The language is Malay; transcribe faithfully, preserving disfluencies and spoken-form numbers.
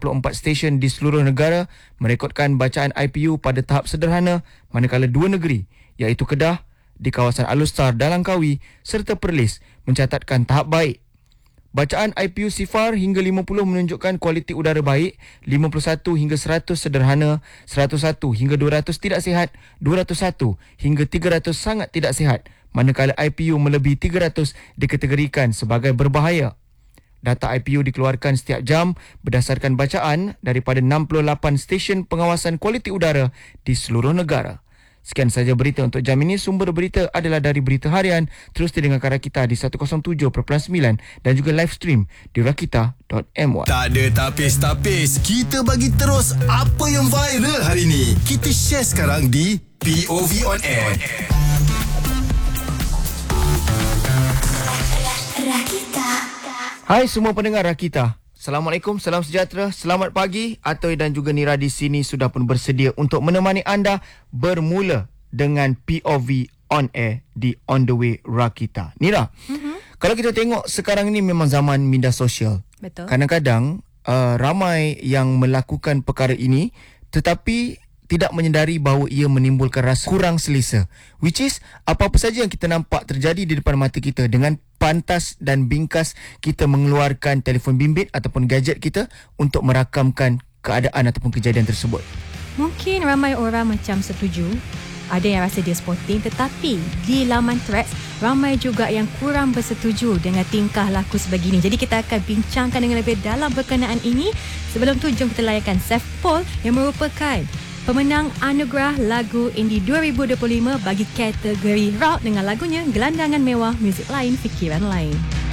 puluh empat stesen di seluruh negara merekodkan bacaan I P U pada tahap sederhana, manakala dua negeri iaitu Kedah di kawasan Alustar dan Langkawi serta Perlis mencatatkan tahap baik. Bacaan I P U sifar hingga lima puluh menunjukkan kualiti udara baik, lima puluh satu hingga seratus sederhana, seratus satu hingga dua ratus tidak sihat, dua ratus satu hingga tiga ratus sangat tidak sihat, manakala I P U melebihi tiga ratus dikategorikan sebagai berbahaya. Data I P U dikeluarkan setiap jam berdasarkan bacaan daripada enam puluh lapan stesen pengawasan kualiti udara di seluruh negara. Sekian saja berita untuk jam ini. Sumber berita adalah dari Berita Harian. Terus didengarkan Rakita di seratus tujuh perpuluhan sembilan dan juga live stream di rakita dot my. Tak ada tapis-tapis. Kita bagi terus apa yang viral hari ini. Kita share sekarang di P O V On Air. Rakita. Hai semua pendengar Rakita. Assalamualaikum, salam sejahtera, selamat pagi. Atoy dan juga Nira di sini sudah pun bersedia untuk menemani anda bermula dengan P O V On Air di On The Way Rakita. Nira, mm-hmm. kalau kita tengok sekarang ini memang zaman media sosial. Betul. Kadang-kadang uh, ramai yang melakukan perkara ini tetapi tidak menyedari bahawa ia menimbulkan rasa kurang selesa. Which is, apa-apa saja yang kita nampak terjadi di depan mata kita, dengan pantas dan bingkas kita mengeluarkan telefon bimbit ataupun gadget kita untuk merakamkan keadaan ataupun kejadian tersebut. Mungkin ramai orang macam setuju, ada yang rasa dia sporting, tetapi di laman Threads ramai juga yang kurang bersetuju dengan tingkah laku sebegini. Jadi kita akan bincangkan dengan lebih dalam berkenaan ini. Sebelum tu jom kita layankan Seth Paul yang merupakan pemenang anugerah lagu indie dua ribu dua puluh lima bagi kategori rock dengan lagunya Gelandangan Mewah, Muzik Lain, Fikiran Lain.